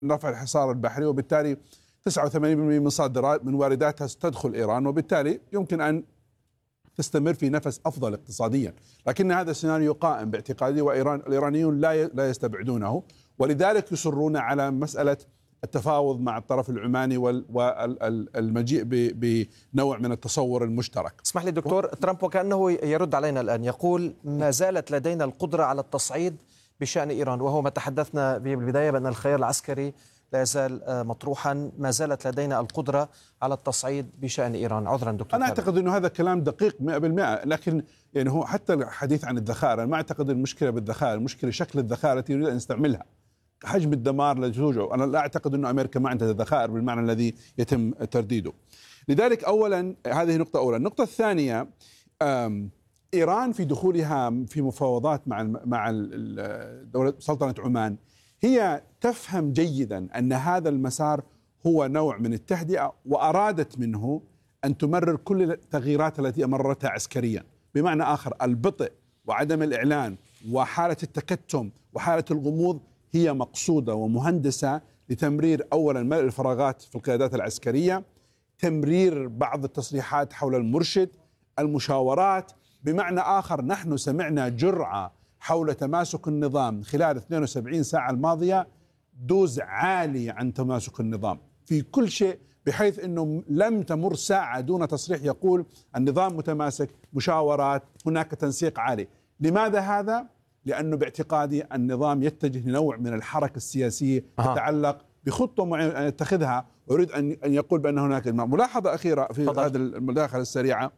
رفع الحصار البحري، وبالتالي 89% من صادرات من وارداتها ستدخل إيران، وبالتالي يمكن أن تستمر في نفس أفضل اقتصاديا. لكن هذا السيناريو قائم باعتقادي، والإيرانيون لا يستبعدونه، ولذلك يصرون على مسألة التفاوض مع الطرف العماني والمجيء بنوع من التصور المشترك. اسمح لي دكتور، ترامب وكأنه يرد علينا الآن، يقول ما زالت لدينا القدرة على التصعيد بشأن إيران، وهو ما تحدثنا به بالبداية بأن الخيار العسكري لا يزال مطروحا. ما زالت لدينا القدرة على التصعيد بشأن إيران. عذرا دكتور، أنا أعتقد أنه هذا كلام دقيق 100%، لكن يعني هو حتى الحديث عن الذخائر، ما أعتقد المشكلة بالذخائر، المشكلة شكل الذخائر التي يريد أن يستعملها، حجم الدمار الذي توجعه. أنا لا أعتقد أن أمريكا ما عندها ذخائر بالمعنى الذي يتم ترديده. لذلك أولا هذه نقطة أولى. النقطة الثانية، إيران في دخولها في مفاوضات مع دولة سلطنة عمان هي تفهم جيدا أن هذا المسار هو نوع من التهدئة، وأرادت منه أن تمرر كل التغييرات التي مررتها عسكريا. بمعنى آخر، البطء وعدم الإعلان وحالة التكتم وحالة الغموض هي مقصودة ومهندسة لتمرير أولا ملء الفراغات في القيادات العسكرية، تمرير بعض التصريحات حول المرشد، المشاورات. بمعنى آخر، نحن سمعنا جرعة حول تماسك النظام خلال 72 ساعة الماضية، دوز عالي عن تماسك النظام في كل شيء، بحيث أنه لم تمر ساعة دون تصريح يقول النظام متماسك، مشاورات، هناك تنسيق عالي. لماذا هذا؟ لأنه باعتقادي النظام يتجه لنوع من الحركة السياسية تتعلق بخطة معينة أن يتخذها، ويريد أن يقول بأن هناك ملاحظة أخيرة في هذه المداخلة السريعة.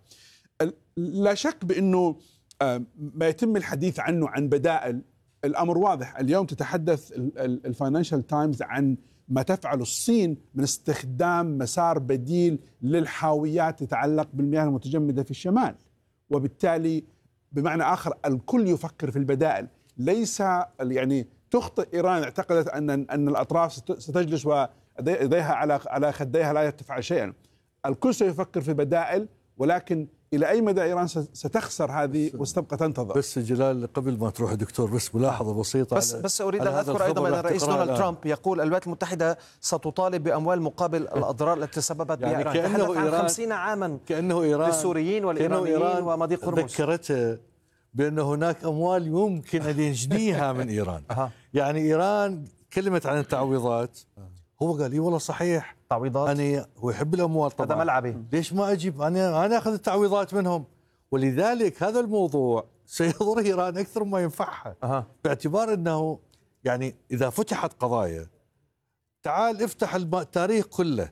لا شك بأنه ما يتم الحديث عنه عن بدائل، الأمر واضح. اليوم تتحدث الفاينانشال تايمز عن ما تفعل الصين من استخدام مسار بديل للحاويات تتعلق بالمياه المتجمدة في الشمال، وبالتالي بمعنى آخر الكل يفكر في البدائل. ليس يعني تخطئ إيران اعتقدت أن الأطراف ستجلس ويديها على خديها لا تفعل شيئا. الكل سيفكر في بدائل، ولكن إلى أي مدى إيران ستخسر هذه وستبقى تنتظر؟ بس جلال، قبل ما تروح دكتور، بس ملاحظة بسيطة. بس أريد أن أذكر أيضا أن الرئيس دونالد ترامب يقول الولايات المتحدة ستطالب بأموال مقابل الأضرار التي تسببت بها إيران. تحدث عن 50 عاما كأنه إيران للسوريين والإيرانيين ومضيق هرمز. ذكرته بأن هناك أموال يمكن أن يجنيها من إيران. يعني إيران كلمت عن التعويضات، هو قال لي والله صحيح تعويضات، هو يحب الأموال طبعا، هذا ملعبي، ليش ما أجيب أنا أخذ التعويضات منهم؟ ولذلك هذا الموضوع سيضر إيران أكثر ما ينفعها، باعتبار أنه يعني إذا فتحت قضايا، تعال افتح التاريخ كله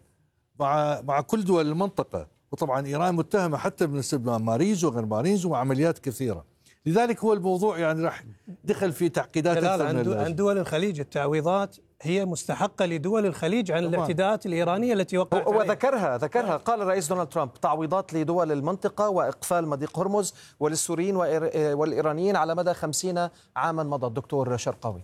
مع كل دول المنطقة، وطبعا إيران متهمة حتى بالنسبة ماريز وغير ماريز وعمليات كثيرة. لذلك هو الموضوع يعني راح دخل في تعقيدات عن دول الخليج. التعويضات هي مستحقة لدول الخليج عن الاعتداءات الإيرانية التي وقعت عليها. وذكرها قال الرئيس دونالد ترامب تعويضات لدول المنطقة وإقفال مضيق هرمز وللسوريين والإيرانيين على مدى 50 عاما مضت. دكتور شرقاوي،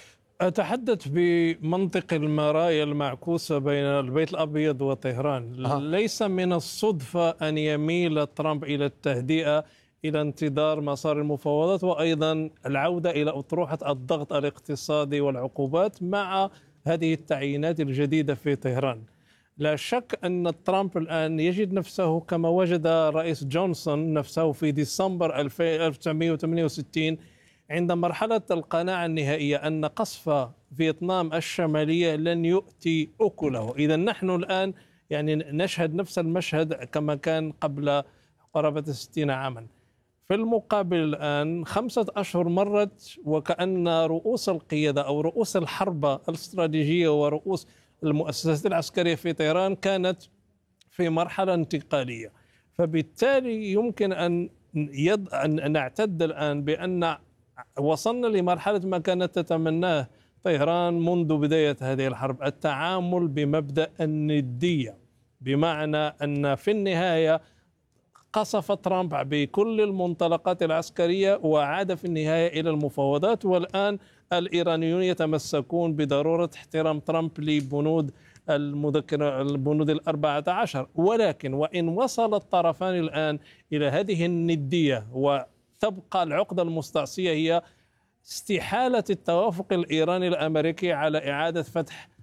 أتحدث بمنطق المرايا المعكوسة بين البيت الأبيض وطهران. ليس من الصدفة أن يميل ترامب إلى التهدئة، إلى انتظار مسار المفاوضات، وأيضا العودة إلى أطروحة الضغط الاقتصادي والعقوبات مع هذه التعيينات الجديدة في طهران. لا شك أن ترامب الآن يجد نفسه كما وجد رئيس جونسون نفسه في ديسمبر 1968 عند مرحلة القناعة النهائية أن قصف فيتنام الشمالية لن يؤتي أكله. إذا نحن الآن يعني نشهد نفس المشهد كما كان قبل قرابة 60 عاما. في المقابل الآن 5 أشهر مرت وكأن رؤوس القيادة أو رؤوس الحرب الاستراتيجية ورؤوس المؤسسات العسكرية في طهران كانت في مرحلة انتقالية، فبالتالي يمكن أن نعتد الآن بأن وصلنا لمرحلة ما كانت تتمناه طهران منذ بداية هذه الحرب، التعامل بمبدأ الندية، بمعنى أن في النهاية قصف ترامب بكل المنطلقات العسكرية وعاد في النهاية إلى المفاوضات. والآن الإيرانيون يتمسكون بضرورة احترام ترامب لبنود البنود 14. ولكن وإن وصل الطرفان الآن إلى هذه الندية وتبقى العقدة المستعصية هي استحالة التوافق الإيراني الأمريكي على إعادة فتح